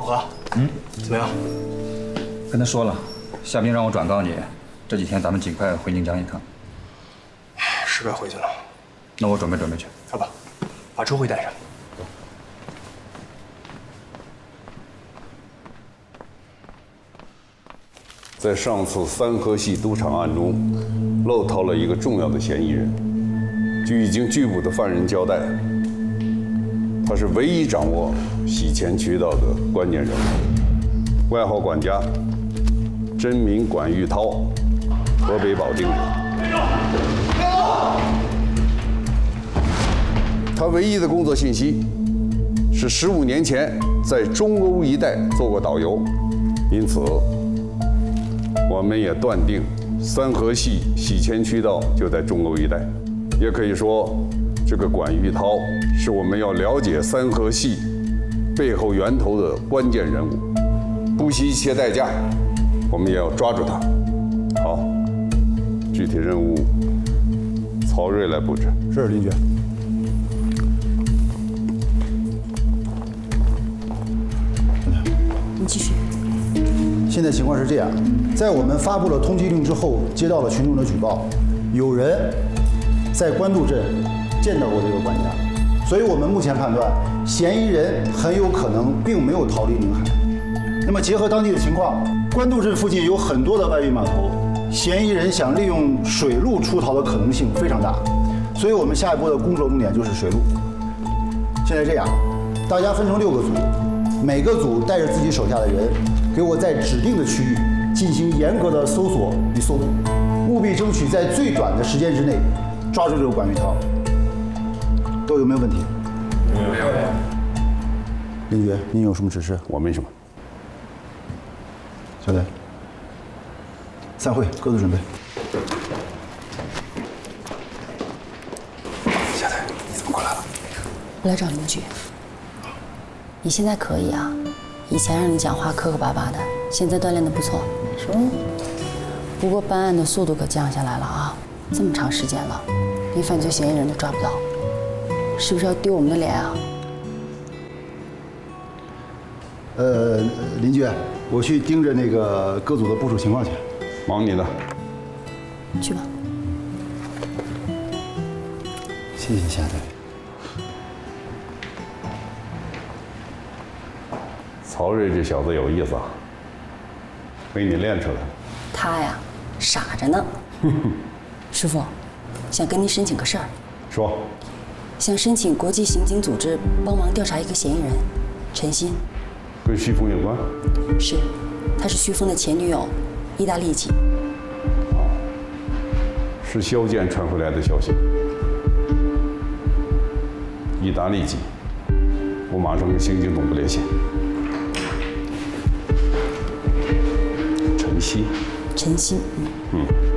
何，怎么样？ 跟他说了，夏冰让我转告你，这几天咱们尽快回宁江一趟。 是该回去了。 那我准备去。 好吧，把周慧带上。 在上次三河系赌场案中，漏逃了一个重要的嫌疑人。据已经拘捕的犯人交代，他是唯一掌握洗钱渠道的关键人物，外号管家，真名管玉涛，河北保定人。他唯一的工作信息是15年前在中欧一带做过导游，因此我们也断定三河系洗钱渠道就在中欧一带。也可以说，这个管玉涛是我们要了解三河系背后源头的关键人物，不惜一切代价，我们也要抓住他。好，具体任务曹睿来布置。 是林局。 你继续。 现在情况是这样，在我们发布了通缉令之后，接到了群众的举报，有人在官渡镇见到过这个管家，所以我们目前判断，嫌疑人很有可能并没有逃离宁海。那么结合当地的情况，官渡镇附近有很多的外运码头，嫌疑人想利用水路出逃的可能性非常大，所以我们下一步的工作重点就是水路。现在这样，大家分成6个组，每个组带着自己手下的人，给我在指定的区域进行严格的搜索与搜捕，务必争取在最短的时间之内抓住这个管玉涛。都有没有问题？没有。林局，您有什么指示？ 我没什么。 小队，散会，各自准备。 小队，你怎么过来了？ 我来找林局。你现在可以啊，以前让你讲话磕磕巴巴的，现在锻炼的不错。是吗？不过办案的速度可降下来了啊，这么长时间了，连犯罪嫌疑人都抓不到，是不是要丢我们的脸啊？ 林局，我去盯着那个各组的部署情况去。 忙你的。 去吧。 谢谢夏队。 曹睿这小子有意思啊，被你练出来了。 他呀，傻着呢。师傅，想跟您申请个事儿。 说。 想申请国际刑警组织帮忙调查一个嫌疑人，陈鑫。 跟徐峰有关？ 是，他是徐峰的前女友，意大利籍。 是肖剑传回来的消息。意大利籍，我马上跟刑警总部联系。陈鑫。 陈鑫。